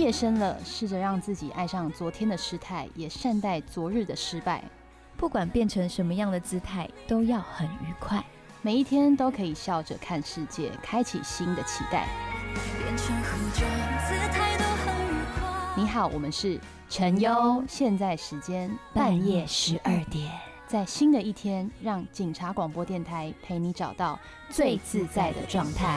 夜深了，试着让自己爱上昨天的失态，也善待昨日的失败。 不管变成什么样的姿态，都要很愉快。 每一天都可以笑着看世界，开启新的期待。 变成何种姿态都很愉快。 你好，我们是陈优，现在时间半夜12点， 在新的一天，让警察广播电台陪你找到最自在的状态。